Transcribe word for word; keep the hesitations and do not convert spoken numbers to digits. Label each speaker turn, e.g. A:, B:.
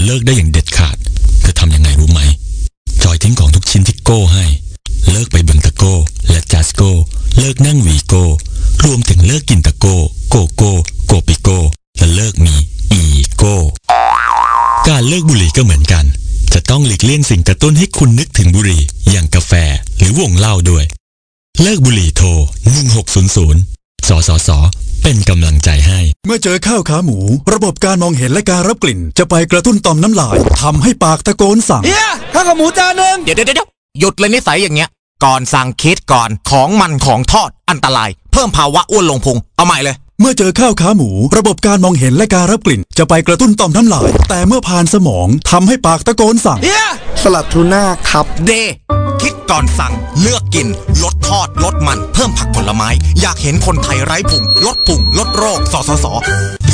A: เลิกได้อย่างเด็ดขาดเธอทำยังไงรู้ไหมจอยทิ้งของทุกชิ้นที่โก้ให้เลิกไปเบิ่งตะโก้และจัสโก้เลิกนั่งหวีโก้รวมถึงเลิกกินตะโก้โกโก้โกปิโก้และเลิกมีอีโก้การเลิกบุหรี่ก็เหมือนกันจะต้องหลีกเลี่ยงสิ่งกระตุ้นให้คุณนึกถึงบุหรี่อย่างกาแฟหรือวงเหล้าด้วยเลิกบุหรี่โทรหนึ่งหกศูนย์ศูนย์สสสเป็นกำลังใจให้
B: เมื่อเจอข้าวขาหมูระบบการมองเห็นและการรับกลิ่นจะไปกระตุ้นต่อมน้ำลายทำให้ปากตะโกนสั่ง
C: เฮียข้าวขาหมูจานนึงเดี๋ยวเดี๋ยวเดี๋ยวหยุดเลยนิสัยอย่างเงี้ยก่อนสั่งคิดก่อนของมันของทอดอันตรายเพิ่มภาวะอ้วนลงพุงเอาใหม่เลย
B: เมื่อเจอข้าวขาหมูระบบการมองเห็นและการรับกลิ่นจะไปกระตุ้นต่อมน้ำลายแต่เมื่อผ่านสมองทำให้ปากตะโกนสั่ง
C: เฮีย
D: สลัดทูน่าครับ
C: เดคิดก่อนสั่งเลือกกินลดทอดลดมันเพิ่มผักผลไม้อยากเห็นคนไทยไร้พุงลดพุงลดโรคสสส